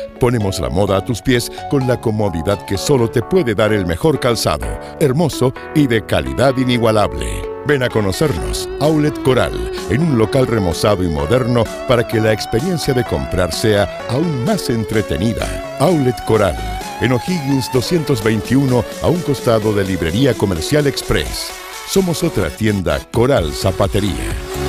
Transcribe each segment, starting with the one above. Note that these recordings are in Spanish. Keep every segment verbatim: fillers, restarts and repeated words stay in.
Ponemos la moda a tus pies con la comodidad que solo te puede dar el mejor calzado, hermoso y de calidad inigualable. Ven a conocernos, Outlet Coral, en un local remozado y moderno para que la experiencia de comprar sea aún más entretenida. Outlet Coral, en O'Higgins doscientos veintiuno, a un costado de Librería Comercial Express. Somos otra tienda Coral Zapatería.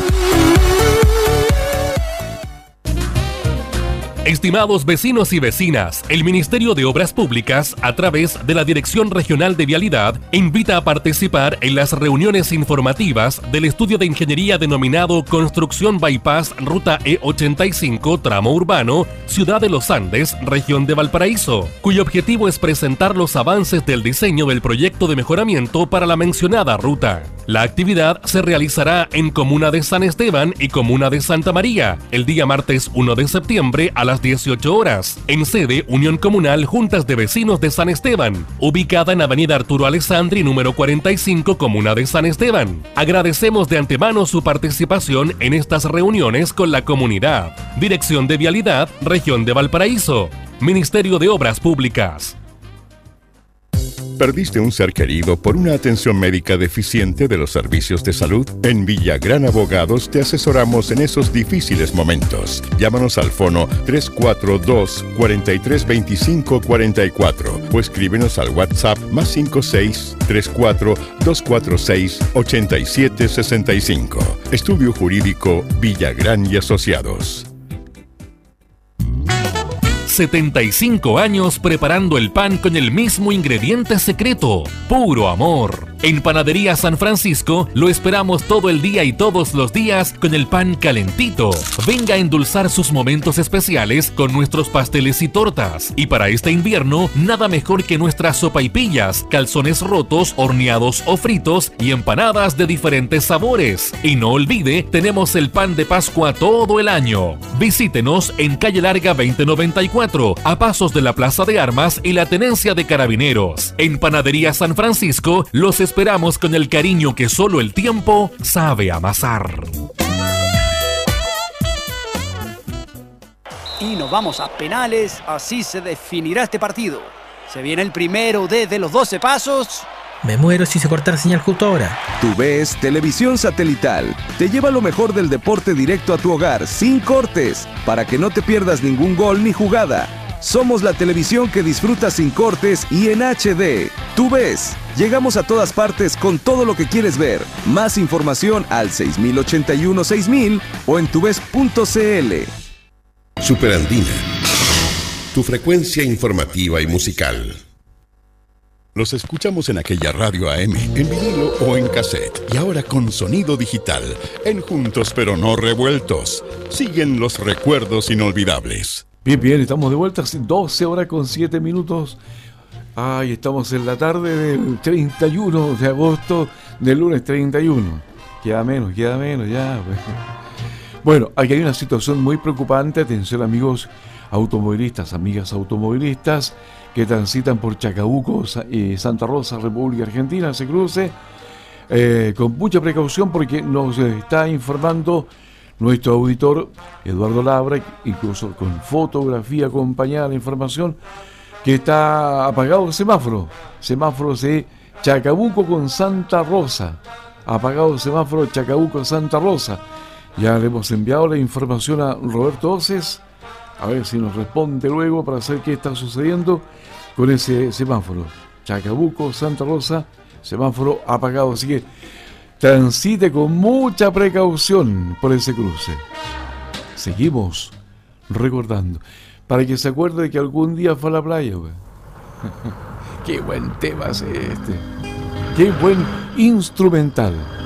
Estimados vecinos y vecinas, el Ministerio de Obras Públicas, a través de la Dirección Regional de Vialidad, invita a participar en las reuniones informativas del estudio de ingeniería denominado Construcción Bypass Ruta E ochenta y cinco, tramo urbano, Ciudad de los Andes, región de Valparaíso, cuyo objetivo es presentar los avances del diseño del proyecto de mejoramiento para la mencionada ruta. La actividad se realizará en Comuna de San Esteban y Comuna de Santa María, el día martes primero de septiembre a las dieciocho horas, en sede Unión Comunal Juntas de Vecinos de San Esteban, ubicada en Avenida Arturo Alessandri, número cuarenta y cinco, Comuna de San Esteban. Agradecemos de antemano su participación en estas reuniones con la comunidad. Dirección de Vialidad, Región de Valparaíso, Ministerio de Obras Públicas. ¿Perdiste un ser querido por una atención médica deficiente de los servicios de salud? En Villagrán Abogados te asesoramos en esos difíciles momentos. Llámanos al fono tres cuatro dos, cuatro tres dos cinco cuatro cuatro o escríbenos al WhatsApp más cinco seis tres cuatro dos cuatro seis ocho siete seis cinco. Estudio Jurídico Villagrán y Asociados. setenta y cinco años preparando el pan con el mismo ingrediente secreto, puro amor. En Panadería San Francisco lo esperamos todo el día y todos los días con el pan calentito. Venga a endulzar sus momentos especiales con nuestros pasteles y tortas. Y para este invierno, nada mejor que nuestras sopaipillas, calzones rotos, horneados o fritos y empanadas de diferentes sabores. Y no olvide, tenemos el pan de Pascua todo el año. Visítenos en Calle Larga veinte noventa y cuatro, a pasos de la Plaza de Armas y la Tenencia de Carabineros. En Panadería San Francisco los esperamos con el cariño que solo el tiempo sabe amasar. Y nos vamos a penales, así se definirá este partido. Se viene el primero desde los doce pasos. Me muero si se corta la señal justo ahora. TUVES Televisión Satelital te lleva lo mejor del deporte directo a tu hogar, sin cortes, para que no te pierdas ningún gol ni jugada. Somos la televisión que disfrutas sin cortes y en H D. TUVES. Llegamos a todas partes con todo lo que quieres ver. Más información al seis mil ochenta y uno seis mil o en tuves punto cl. Superandina, tu frecuencia informativa y musical. Los escuchamos en aquella radio A M, en vinilo o en cassette. Y ahora con sonido digital, en Juntos pero no revueltos. Siguen los recuerdos inolvidables. Bien, bien, estamos de vuelta, doce horas con siete minutos. Ay, estamos en la tarde del treinta y uno de agosto, del lunes treinta y uno. Queda menos, queda menos, ya. Bueno, aquí hay una situación muy preocupante. Atención, amigos automovilistas, amigas automovilistas que transitan por Chacabuco y Santa Rosa, República Argentina, ese cruce, eh, con mucha precaución porque nos está informando nuestro auditor Eduardo Labra, incluso con fotografía acompañada de la información, que está apagado el semáforo, semáforo de Chacabuco con Santa Rosa, apagado el semáforo de Chacabuco Santa Rosa. Ya le hemos enviado la información a Roberto Oces, a ver si nos responde luego para saber qué está sucediendo con ese semáforo. Chacabuco, Santa Rosa, semáforo apagado. Así que transite con mucha precaución por ese cruce. Seguimos recordando, para que se acuerde de que algún día fue a la playa. Qué buen tema es este. Qué buen instrumental.